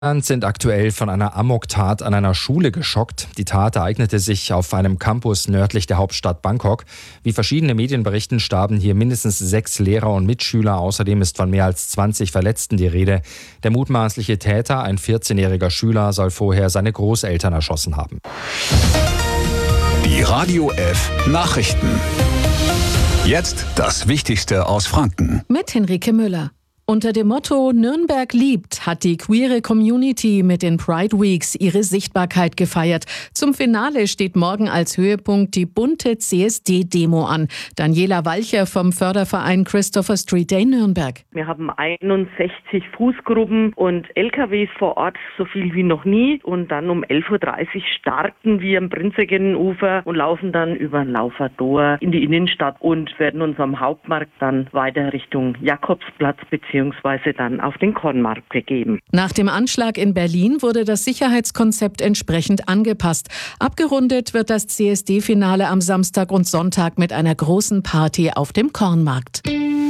Sind aktuell von einer Amoktat an einer Schule geschockt. Die Tat ereignete sich auf einem Campus nördlich der Hauptstadt Bangkok. Wie verschiedene Medien berichten, starben hier mindestens 6 Lehrer und Mitschüler. Außerdem ist von mehr als 20 Verletzten die Rede. Der mutmaßliche Täter, ein 14-jähriger Schüler, soll vorher seine Großeltern erschossen haben. Die Radio F Nachrichten. Jetzt das Wichtigste aus Franken. Mit Henrike Müller. Unter dem Motto Nürnberg liebt hat die queere Community mit den Pride Weeks ihre Sichtbarkeit gefeiert. Zum Finale steht morgen als Höhepunkt die bunte CSD-Demo an. Daniela Walcher vom Förderverein Christopher Street Day Nürnberg. Wir haben 61 Fußgruppen und LKWs vor Ort, so viel wie noch nie. Und dann um 11.30 Uhr starten wir am Prinzregentenufer und laufen dann über ein Laufertor in die Innenstadt und werden uns am Hauptmarkt dann weiter Richtung Jakobsplatz beziehungsweise dann auf den Kornmarkt begeben. Nach dem Anschlag in Berlin wurde das Sicherheitskonzept entsprechend angepasst. Abgerundet wird das CSD-Finale am Samstag und Sonntag mit einer großen Party auf dem Kornmarkt.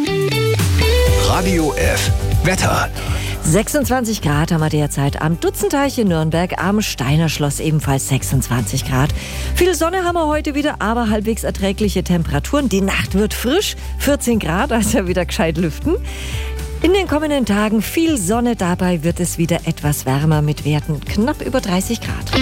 Radio F Wetter. 26 Grad haben wir derzeit am Dutzenteich in Nürnberg, am Steiner Schloss ebenfalls 26 Grad. Viel Sonne haben wir heute wieder, aber halbwegs erträgliche Temperaturen. Die Nacht wird frisch, 14 Grad, also wieder gescheit lüften. In den kommenden Tagen viel Sonne, dabei wird es wieder etwas wärmer mit Werten knapp über 30 Grad.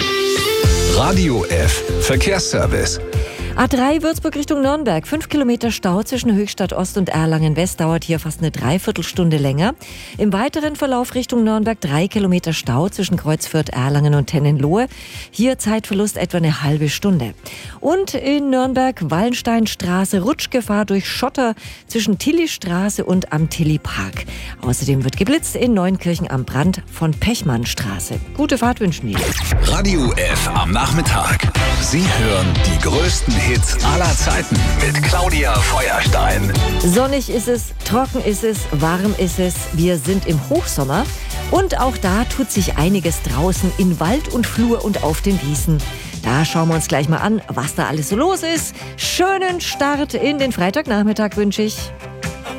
Radio F Verkehrsservice. A3 Würzburg Richtung Nürnberg. 5 Kilometer Stau zwischen Höchstadt Ost und Erlangen West dauert hier fast eine Dreiviertelstunde länger. Im weiteren Verlauf Richtung Nürnberg 3 Kilometer Stau zwischen Kreuzfürth, Erlangen und Tennenlohe. Hier Zeitverlust etwa eine halbe Stunde. Und in Nürnberg Wallensteinstraße Rutschgefahr durch Schotter zwischen Tillystraße und am Tilly-Park. Außerdem wird geblitzt in Neunkirchen am Brand von Pechmannstraße. Gute Fahrt wünschen wir. Radio F am Nachmittag. Sie hören die größten Hits aller Zeiten mit Claudia Feuerstein. Sonnig ist es, trocken ist es, warm ist es. Wir sind im Hochsommer und auch da tut sich einiges draußen in Wald und Flur und auf den Wiesen. Da schauen wir uns gleich mal an, was da alles so los ist. Schönen Start in den Freitagnachmittag wünsche ich.